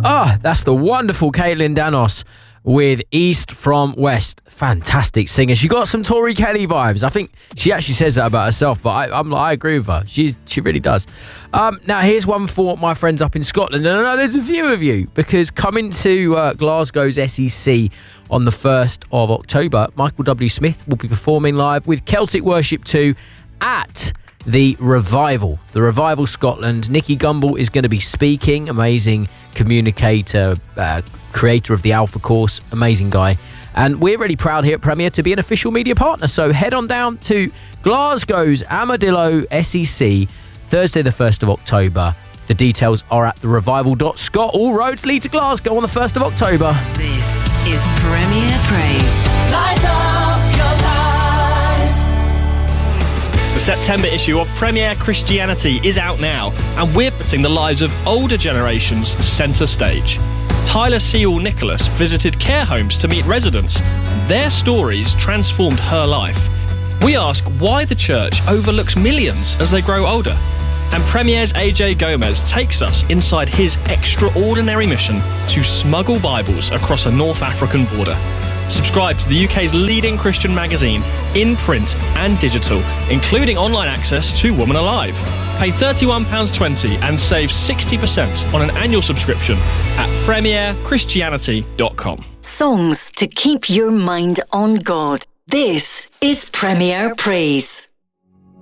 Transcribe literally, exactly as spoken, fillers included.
Ah, that's the wonderful Caitlin Danos with East from West. Fantastic singer. She got some Tori Kelly vibes. I think she actually says that about herself, but I, I'm, I agree with her. She's, she really does. Um, now, here's one for my friends up in Scotland. And I know there's a few of you, because coming to uh, Glasgow's S E C on the first of October, Michael W. Smith will be performing live with Celtic Worship two at the Revival. The Revival Scotland. Nicky Gumbel is going to be speaking. Amazing communicator, uh, creator of the Alpha Course. Amazing guy. And we're really proud here at Premier to be an official media partner. So head on down to Glasgow's Armadillo S E C, Thursday the first of October. The details are at the revival dot scot. All roads lead to Glasgow on the first of October. This is Premier Praise. Light up your life. The September issue of Premier Christianity is out now, and we're putting the lives of older generations centre stage. Tyler Sewell Nicholas visited care homes to meet residents. Their stories transformed her life. We ask why the church overlooks millions as they grow older. And Premier's A J Gomez takes us inside his extraordinary mission to smuggle Bibles across a North African border. Subscribe to the U K's leading Christian magazine in print and digital, including online access to Woman Alive. Pay thirty-one pounds twenty and save sixty percent on an annual subscription at premier christianity dot com. Songs to keep your mind on God. This is Premier Praise.